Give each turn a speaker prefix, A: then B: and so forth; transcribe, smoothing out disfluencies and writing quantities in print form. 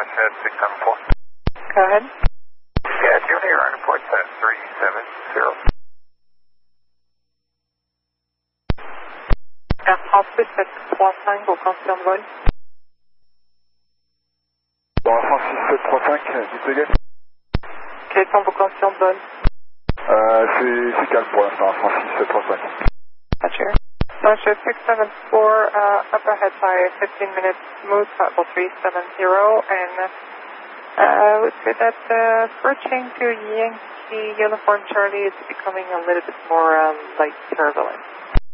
A: Head 674.
B: Go ahead.
A: Yeah, Junior, on report set 370.
B: Air France 735, vous confirme vol.
C: Bon, Air France 6735, dites again.
B: Quel temps vous confirme vol?
C: C'est calme pour l'instant, Air France 6735.
B: Roger. Roger 674, up ahead by 15 minutes, smooth, level 370, and I would say that approaching to Yankee Uniform Charlie is becoming a little bit more light turbulent.